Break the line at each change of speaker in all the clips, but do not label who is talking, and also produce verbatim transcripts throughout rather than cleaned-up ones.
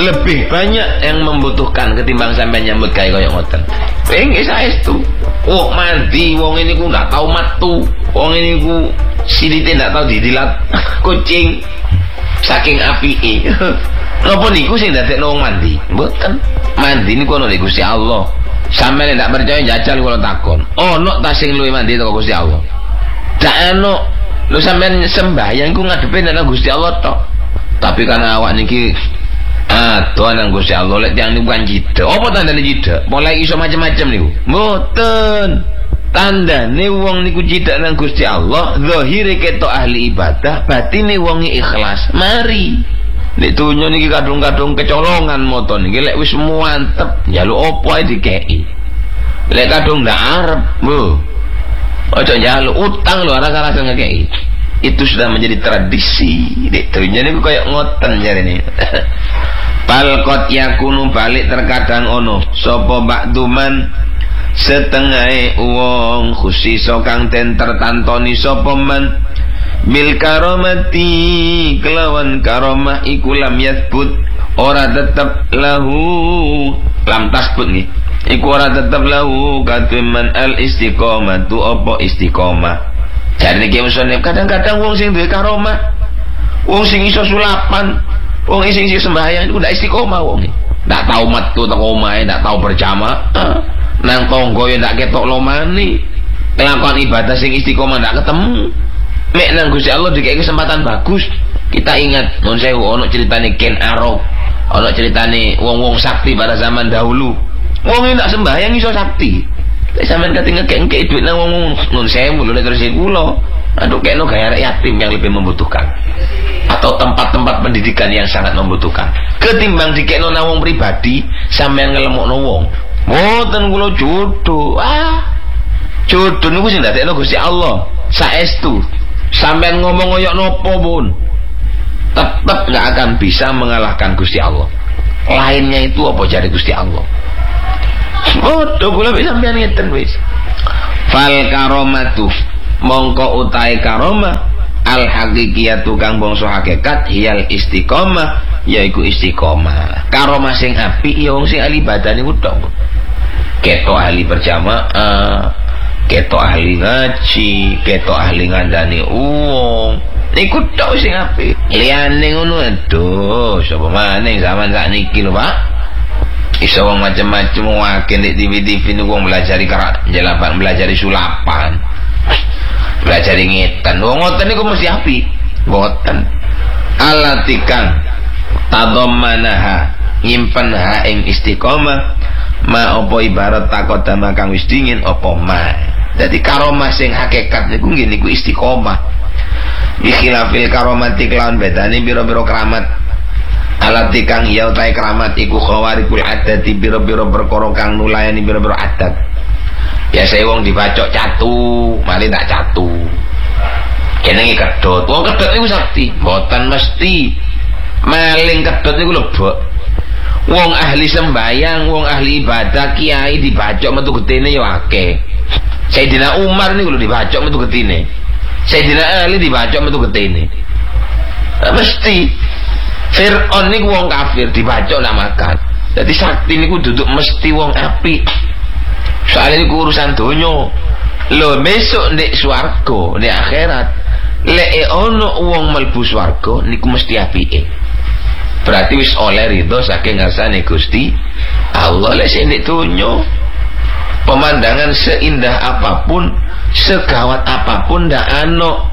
lebih banyak yang membutuhkan ketimbang sampai nyambut gawe kaya ngoten. Pengen saestu. Oh mandi wong ini ku ndak tahu matu. Wong ini ku silite ndak tahu didilat kucing. Saking apike. Napa niku sing dadekno wong mandi? Mboten. Mandi niku ana ning Gusti Allah. Sampeyan ndak percaya jajal kula takon. Ono ta sing luwih mandi teko Gusti Allah? Dak ono. Lho sampeyan sembahyang ku ngadepe nang Gusti Allah tok. Tapi karena awak niki adoh nang Gusti Allah lek tiyang niku kan jidek. Apa tandane jidek? Mulai iso macam-macam niku. Mboten. Tandane wong niku jidek nang Gusti Allah, zahire ketok ahli ibadah, batine wong ikhlas. Mari. Nek dunya niki kadung-kadung kecolongan moto niki lek wis mantep njaluk opo ae dikeki. Lek kadung ndak arep, Bu. Ojo njaluk utang lho ora-ora ngekeki. Itu sudah menjadi tradisi. Dek dunya niku koyo ngoten jarene. Palkot yakunu balik terkadang ono sapa bakduman setengah wong khusiso kang den tertantoni sapa man bil karomati kelawan karomah iku lam yathbut ora tetep lahu lam tasbut nih iku ora tetep lahu katuman al istiqomah tu apa istiqomah. Jadi niki musonep kadang-kadang wong sing duwe karomah, wong sing iso sulapan, wong sing iso sembahyang iku ndak istiqomah wong. Ndak tau metu teko omahe, ndak tau berjamaah. Nang tangga yo ndak ketok lomane. Nglakoni ibadah sing istiqomah ndak ketemu. Mek nang Gusti Allah dikek kesempatan bagus. Kita ingat nun sewu ono ceritane Ken Arok, ono ceritane wong-wong sakti pada zaman dahulu. Wong ndak sembahyang iso sakti. Lek sampean kate ngekek duit nang wong nun sewu lho terus kula. Aduh kekno gaya yatim yang lebih membutuhkan. Atau tempat-tempat pendidikan yang sangat membutuhkan. Ketimbang dikekno nang wong pribadi sampean ngelemokno wong. Mboten kula jodoh. Ah. Jodoh niku sing dadekno Gusti Allah. Saestu. Sampean ngomong koyo napa pun tetep enggak akan bisa mengalahkan Gusti Allah. Lainnya itu apa jare Gusti Allah? Oh, do kula bisa sampean ngeten wis. Fal karomatu mongko utahe karomah al haqiqiyatu kang bangsa hakikat hiyal istiqomah yaiku istiqomah. Karomah sing apik ya wong sing ahli ibadah niku tok. Ketok ahli berjamaah, ketok ahli ngaji, ketok ahli ngandani wong. Niku tok sing apik. Liyane ngono aduh, sapa maneh zaman sakniki lho, Pak. Iso wong macam-macam wakil di T V T V niku wong belajari karak jelapan, belajari sulapan. Belajari ngetan. Wong ngoten niku mesti apik. Mboten. Alatikang tadomanaha nyimpen ha ing istiqomah ma apa ibarat takodama kang wis dingin apa ma. Dadi karomah sing hakikat niku nggih niku istiqomah. Bi khilafil karomati kelawan bedane biro-biro keramat. Alati kang ya utahe keramat iku khawarikul adat biro-biro perkara kang nulayani biro-biro adat. Biasa wong dibacok catu, mari tak catu. Jenenge kedhot. Wong kedhot niku sakti, mboten mesti. Maling kedhot niku lebok. Wong ahli sembayang, wong ahli ibadah, kiai dibacok metu getine ya akeh. Sayyidina Umar niku lho dibacok metu getine. Sayyidina Ali dibacok metu getine. Mesti. Fir'aun niku wong kafir dibacok nak makan. Jadi sakti niku duduk mesti wong apik. Soalnya niku urusan donya. Lho besok ndek swarga, ndek akhirat. Lek ono wong mlebu swarga niku mesti apike. Berarti wis oleh ridho saking ngarsane Gusti Allah. Lek sing ndek donya pemandangan seindah apapun, segawat apapun ndak ana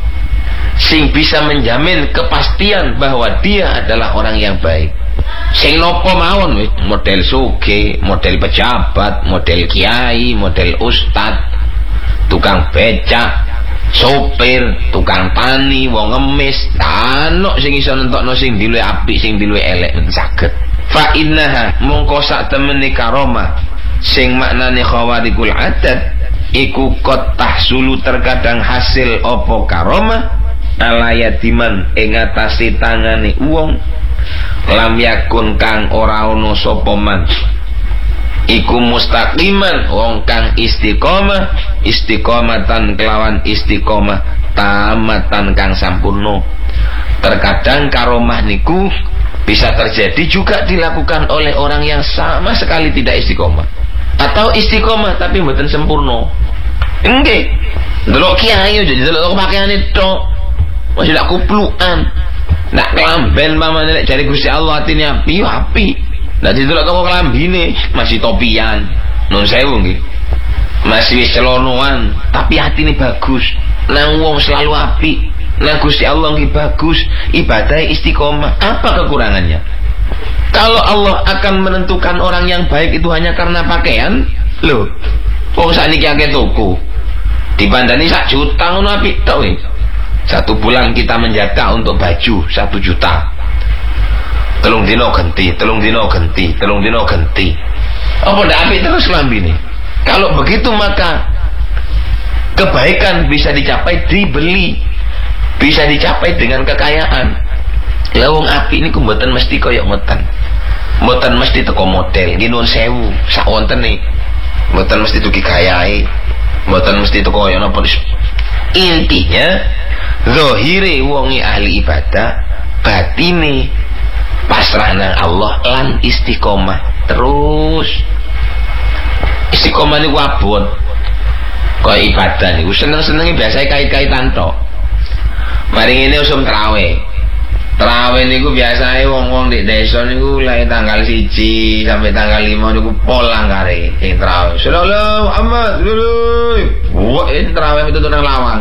sing bisa menjamin kepastian bahwa dia adalah orang yang baik. Sing nopo mawon wis model sugih, model pejabat, model kiai, model ustad, tukang becak, sopir, tukang tani, wong ngemis, ana sing iso nentokno sing diluwe apik, sing diluwe elek mboten saged. Fa innaha mongko sak temene karomah sing maknane khawarikul adat iku kot tahsulu terkadang hasil apa karomah alayatiman ing atase tangane wong lam yakun kang ora ana sapa man iku mustaqiman wong kang istiqomah istiqomatan kelawan istiqomah tamatan kang sampurna Terkadang karomah niku bisa terjadi juga dilakukan oleh orang yang sama sekali tidak istiqomah, atau istiqomah tapi mboten sempurna. Nggih, delok kiai aja delok pakaiane tok. Masih tak kuplukan. Nak kelamben pamane nek jare Gusti Allah atine api, yo api. Nak didelok toko kelambine masih topian. Nun sewu nggih. Masih wis celonoan, tapi atine bagus. Nang wong selalu api. Nang Gusti Allah nggih bagus, ibadah istiqomah. Apa kekurangannya? Kalau Allah akan menentukan orang yang baik itu hanya karena pakaian, loh. Wong sakniki akeh toko. Dibandani sak juta ngono apik tok wis. Satu bulan kita menjata untuk baju satu juta. Telung dino ganti, telung dino ganti, telung dino ganti. Apa ndak apik terus lambine? Kalau begitu maka kebaikan bisa dicapai dibeli, bisa dicapai dengan kekayaan. Lah wong apik niku mboten mesti kaya ngoten. Mboten mesti teko model, nggih nuwun sewu, sak wontene. Mboten mesti tuki gayahe. Mboten mesti teko kaya napa. Intinya zahire wonge ahli ibadah, batine pasrah nang Allah lan istiqomah terus. Istiqomah niku abot. Kaya ibadah niku seneng-senenge biasa kait-kaitan tok. Mari ngene usum traweh. Traweh niku biasae wong-wong di desa niku lae tanggal siji sampai tanggal lima niku polang kare ing traweh. Sallallahu Muhammad luluy. Wah, ini traweh itu nang lawang.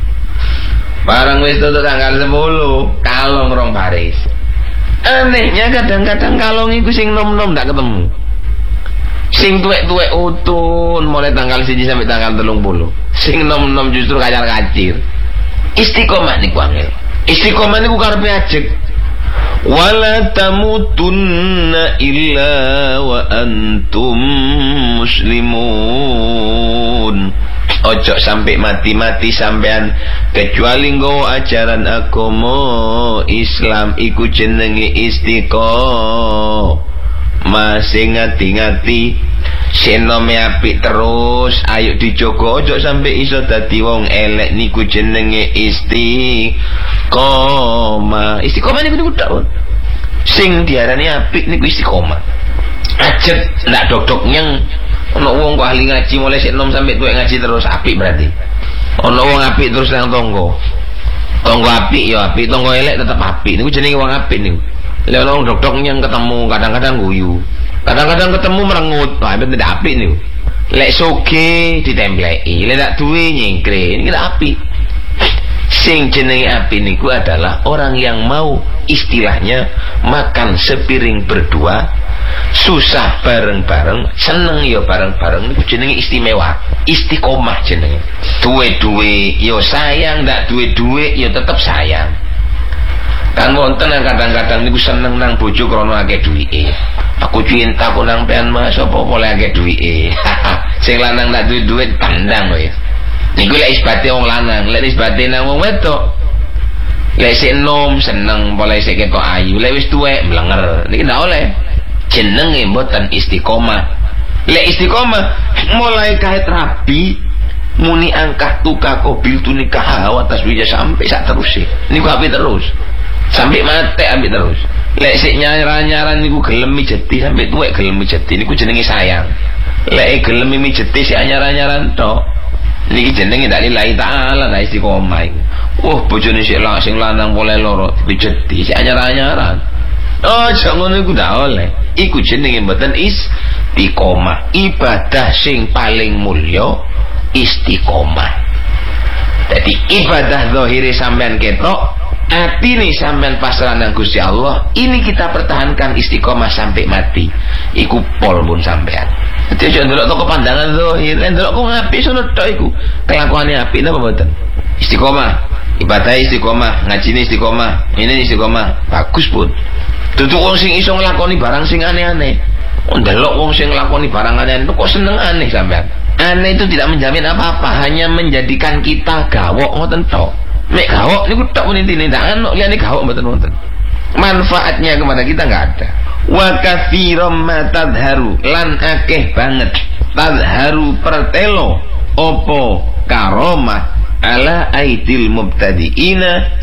Barang wis tutup tanggal sepuluh, kalong rong baris. Anehnya kadang-kadang kalong iku sing nom-nom ndak ketemu. Sing tuwek-tuwek utun mulai tanggal siji sampai tanggal telung puluh. Sing nom-nom justru kacar-kacir. Istiqomah niku angel. Istiqomah niku karepe ajeg. Wala tamutunna illa wa antum muslimun. Ojo sampai mati-mati sampean kecuali nggawa ajaran agama Islam iku jenenge istiqomah. Masih ngati-ngati senome apik terus, ayo dijogo ojo sampai iso dadi wong elek niku jenenge istiqomah. Istiqomah niku niku tok. Sing diarani apik niku istiqomah. Ajeg ndak dok-dok nyeng. Ono wong kok ahli ngaji mulai sik enom sampai tuwek ngaji terus apik berarti. Ono wong apik terus nang tangga. Tangga apik ya apik, tangga elek tetep apik. Niku jenenge wong apik niku. Lha ono dok-dok nyeng ketemu kadang-kadang guyu. Kadang-kadang ketemu merengut, wah itu tidak apik nih. Lek soge ditempleki, lek tak duwe nyengkre, ini tidak apik. Sing jenenge apik niku adalah orang yang mau istilahnya makan sepiring berdua, susah bareng-bareng, seneng ya bareng-bareng, niku jenenge istimewa, istiqomah jenenge. Duwe-duwe yo sayang, ndak duwe-duwe yo tetep sayang. Kan wonten kadang-kadang niku seneng nang bojo krana akeh duwike. Aku cinta kok nang pean Mas apa oleh akeh duwike. Sing lanang ndak duwe duit tandang kowe. Niku lek isbate wong lanang, lek isbate nang wong wedok. Lek sik enom seneng, boleh sik ketok ayu, lek wis tuwek mlenger. Niki ndak oleh. Jenenge mboten istiqomah. Lek istiqomah mulai kait rabi muni angkah tuka kobil tunikah wa tasbih sampai sak terus. Niku api terus. Sampai mati ambil terus. Lek sik nyaran-nyaran niku gelem mijeti sampai tuwek gelem mijeti niku jenenge sayang. Lek gelem mijeti sik nyaran-nyaran tok niki jenenge ndak lillahi taala ndak istiqomah iku. Wah, bojone sik lang sing lanang boleh loro mijeti sik nyaran-nyaran. Oh, jangan iku ndak oleh. Iku jenenge mboten istiqomah. Ibadah sing paling mulya istiqomah. Jadi ibadah zahire sampean ketok, hati nih sampean pasrah nang Gusti Allah, ini kita pertahankan istiqomah sampai mati. Iku pol pun sampean. Dadi aja ndelok toko pandangan zahir, ndelok kok apik sono tok iku. Kelakuane apik napa mboten? Istiqomah, ibadah istiqomah, ngajine istiqomah, ini istiqomah, bagus pun. Dudu wong sing iso nglakoni barang sing aneh-aneh. Ndelok wong sing nglakoni barang aneh kok seneng aneh sampean. Aneh itu tidak menjamin apa-apa, hanya menjadikan kita gawok ngoten tok. Nek gawok niku tok pun intine ndak ana liyane gawok mboten wonten. Manfaatnya kepada kita enggak ada. Wa katsiran ma tadharu lan akeh banget tadharu pertelo opo karomah ala aidil mubtadiina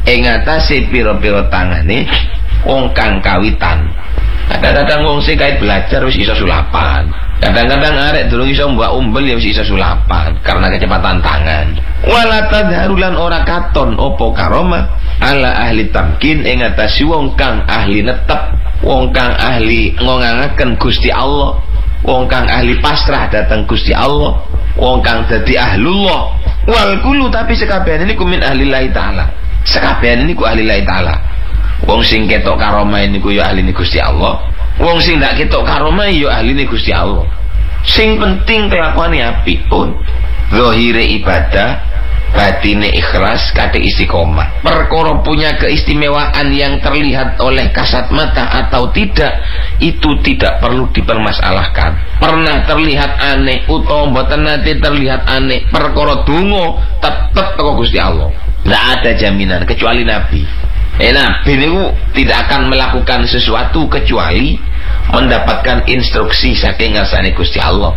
ing atase pira-pira tangane wong kang kawitan. Kadang-kadang wong sing kait belajar wis iso sulapan. Kadang-kadang arek durung iso mbak umbel ya wis iso sulapan karena kecepatan tangan. Wala tadharulan ora katon opo karomah ala ahli tamkin ing atase wong kang ahli netep, wong kang ahli ngongangaken Gusti Allah, wong kang ahli pasrah dateng Gusti Allah, wong kang dadi ahlullah. Wal kulu tapi sekabehane niku min ahlillahi taala. Sekabehane niku ahlillahi taala. Wong sing ketok karomah niku ya ahline Gusti Allah. Wong sing ndak ketok karomah ya ahline Gusti Allah. Sing penting kelakuane apik pun. Zahire ibadah, batine ikhlas, kate istiqomah. Perkara punya keistimewaan yang terlihat oleh kasat mata atau tidak, itu tidak perlu dipermasalahkan. Pernah terlihat aneh utawa mboten nate terlihat aneh, perkara donga tetep teko Gusti Allah. Ndak ada jaminan kecuali Nabi. Eh, Nabi niku tidak akan melakukan sesuatu kecuali mendapatkan instruksi saking ngarsane Gusti Allah.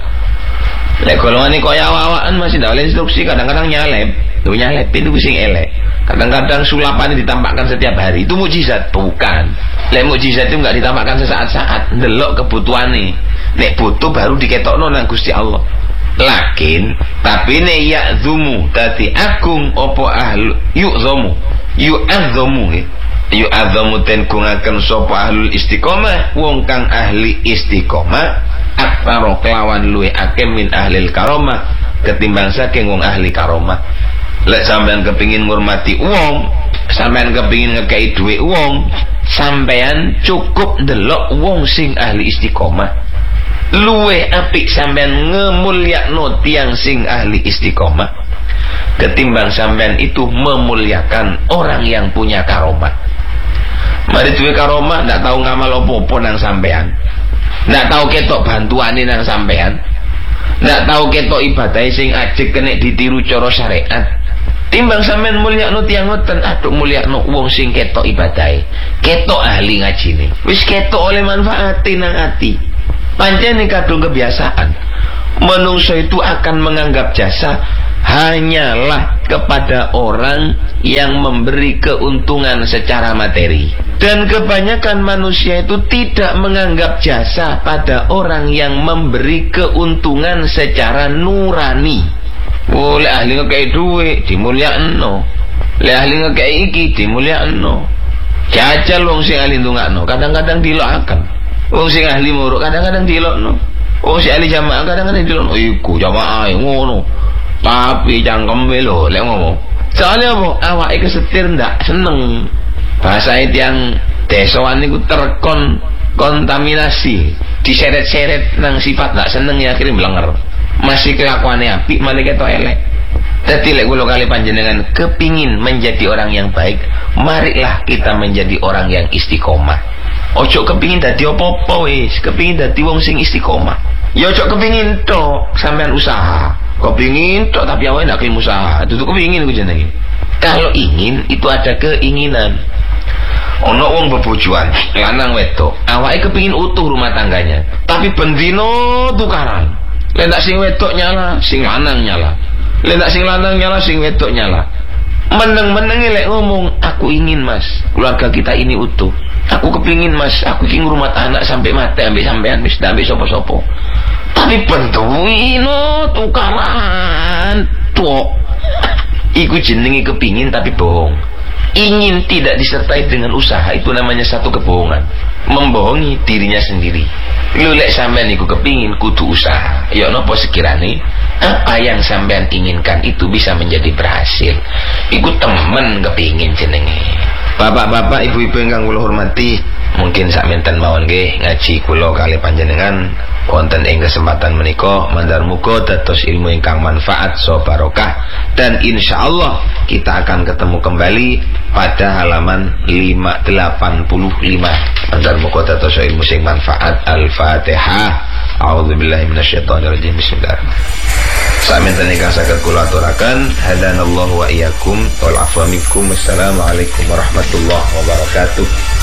Lek golongane kaya awak-awakan masih ndak oleh instruksi, kadang-kadang nyalep. Lho nyalep itu sing elek. Kadang-kadang sulapan ditampakkan setiap hari. Itu mukjizat bukan. Lek mukjizat itu enggak ditampakkan sesaat-saat, ndelok kebutuhane. Nek butuh baru diketokno nang Gusti Allah. Lakin tapi ne ya'zumu dadi agung opo ahlu yu'zamu yu'azzamu yu'azzamu ten kungaken sapa ahlul istiqomah wong kang ahli istiqomah aktsara kelawan luwe akeh min ahlil karomah ketimbang saking wong ahli karomah. Lek sampean kepingin ngurmati wong, sampean kepingin ngekei dhuwit wong, sampean cukup ndelok wong sing ahli istiqomah. Luwe apik sampean ngemulyakno tiang sing ahli istiqomah ketimbang sampean itu memuliakan orang yang punya karomah. Mari duwe karomah ndak tahu ngamal opo-opo nang sampean, ndak tahu ketok bantuane nang sampean, ndak tahu ketok ibadah sing ajeg kena ditiru cara syariat. Timbang sampean mulyakno tiang ngoten, aduh mulyakno wong sing ketok ibadahe, ketok ahli ngajine, wis ketok oleh manfaate nang ati. Pancen kadung kebiasaan menungso itu akan menganggap jasa hanyalah kepada orang yang memberi keuntungan secara materi, dan kebanyakan manusia itu tidak menganggap jasa pada orang yang memberi keuntungan secara nurani. Oh, le ahli ngekei duit dimulyakno, le ahli ngekei iki dimulyakno. Jajal wong sing ahli ndongakno kadang-kadang dilokaken. Wong sing ahli muruk kadang-kadang dilokno. Wong sing ahli jamaah kadang-kadang dilokno. Iku jamaah ngono. Tapi cangkeme lho lek ngomong. Soalnya apa? Awake kesetir ndak seneng. Bahasa yang desoan niku terkon kontaminasi, diseret-seret nang sifat ndak seneng ya akhirnya melenger. Masih kelakuannya apik malah ketok elek. Dadi lek kula kali panjenengan kepingin menjadi orang yang baik, marilah kita menjadi orang yang istiqomah. Ojo kepingin dadi apa-apa wis, kepingin dadi wong sing istiqomah. Ya ojo kepingin tok sampean usaha. Kepingin tok tapi awake ndak kelem usaha. Dudu kepingin ku jenenge. Kalau ingin itu ada keinginan. Ono wong bebojoan, lanang wedok, awake kepingin utuh rumah tangganya, tapi bendino tukaran. Lek ndak sing wedok nyala, sing lanang nyala. Lek ndak sing lanang nyala, sing wedok nyala. Meneng-menenge lek ngomong, aku ingin mas, keluarga kita ini utuh. Aku kepingin mas, aku ingin rumah anak sampai mati ambil sampean wis ambil sopo-sopo. Tapi bentuino tukaran tok. Iku jenenge kepingin tapi bohong. Ingin tidak disertai dengan usaha itu namanya satu kebohongan, membohongi dirinya sendiri. Lu lek sampean iku kepingin kudu usaha. Ya napa sekirane apa yang sampean inginkan itu bisa menjadi berhasil. Iku temen kepingin jenenge. Bapak-bapak, ibu-ibu ingkang kula hormati, mungkin sakmenten mawon nggih ngaji kula kali panjenengan wonten ing kesempatan menika mandar muga dados ilmu ingkang manfaat so barokah, dan insyaallah kita akan ketemu kembali pada halaman lima delapan puluh lima. Mandar muga dados ilmu sing manfaat. Al-Fatihah. A'udzubillahi minasyaitonirrajim. Bismillahirrahmanirrahim. Sakmenten ingkang saged kula aturaken, hadanallahu wa iyyakum wal afwa minkum. Wassalamualaikum warahmatullahi wabarakatuh.